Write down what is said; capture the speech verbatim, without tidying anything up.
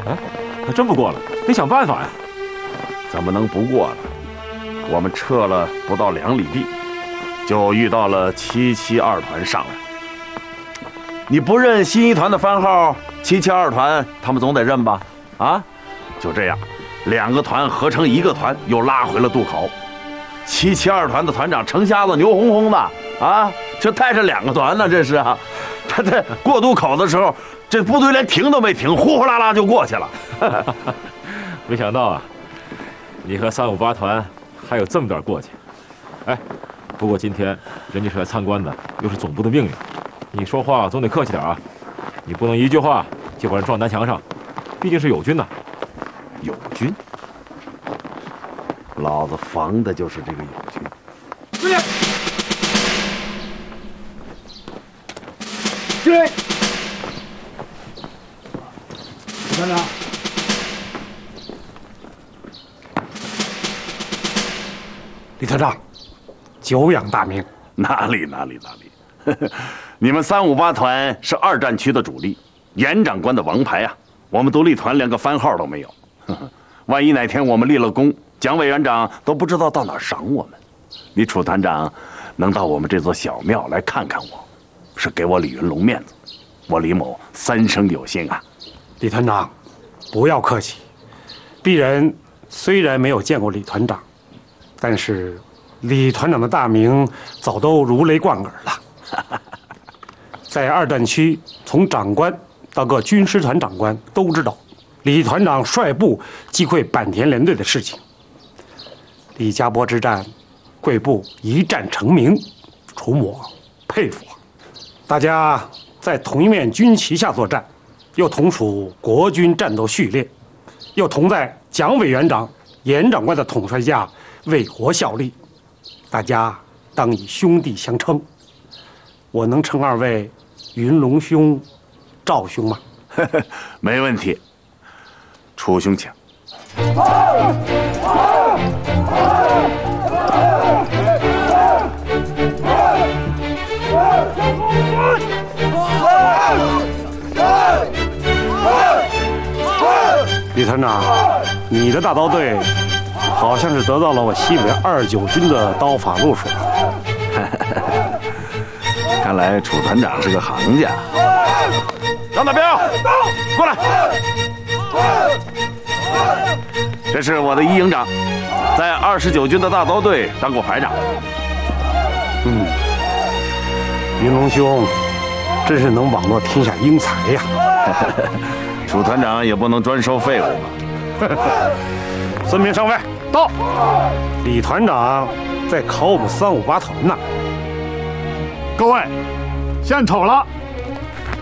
哎，还真不过了，得想办法呀。 怎么能不过呢？我们撤了不到两里地，就遇到了七七二团上来。你不认新一团的番号，七七二团他们总得认吧？啊，就这样，两个团合成一个团，又拉回了渡口。七七二团的团长程瞎子牛哄哄的啊，这带着两个团呢，这是啊。他在过渡口的时候，这部队连停都没停，呼呼啦啦就过去了。 没想到啊，你和三五八团还有这么点过节。哎，不过今天人家是来参观的，又是总部的命令，你说话总得客气点啊。你不能一句话就把人撞南墙上，毕竟是友军呐。 友军？老子防的就是这个友军。 注意！注意！李团长，李团长，久仰大名。 哪里哪里哪里，你们三五八团是二战区的主力，严长官的王牌啊！我们独立团连个番号都没有，万一哪天我们立了功，蒋委员长都不知道到哪儿赏我们。你楚团长能到我们这座小庙来看看我，是给我李云龙面子，我李某三生有幸啊！ 李团长，不要客气。鄙人虽然没有见过李团长，但是李团长的大名早都如雷贯耳了。在二战区，从长官到各军师团长官都知道李团长率部击溃坂田联队的事情。李家坡之战，贵部一战成名，楚某佩服啊！大家在同一面军旗下作战，又同属国军战斗序列，又同在蒋委员长、严长官的统帅下为国效力，大家当以兄弟相称。我能称二位云龙兄、赵兄吗？ 没问题，楚兄请。 李团长，你的大刀队好像是得到了我西北二九军的刀法路数。 看来楚团长是个行家。张大彪，过来。这是我的一营长，在二十九军的大刀队当过排长。 嗯，云龙兄真是能网罗天下英才呀！ 楚团长也不能专收废物吧？ 孙明上尉到。李团长在考我们三五八团呢。 各位，献丑了。